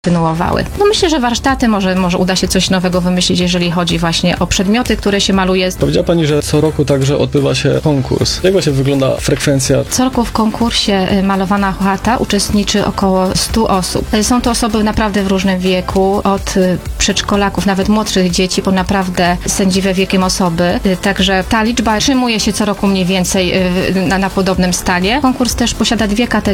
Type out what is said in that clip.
kontynuowały. No myślę, że warsztaty może uda się coś nowego wymyślić, jeżeli chodzi właśnie o przedmioty, które się maluje. Powiedziała Pani, że co roku także odbywa się konkurs. Jak właśnie wygląda frekwencja? Co roku w konkursie Malowana chata uczestniczy około 100 osób. Są to osoby naprawdę w różnym wieku, od przedszkolaków, nawet młodszych dzieci, po naprawdę sędziwe wiekiem osoby. Także ta liczba utrzymuje się co roku mniej więcej na podobnym stanie. Konkurs też posiada dwie kategorie.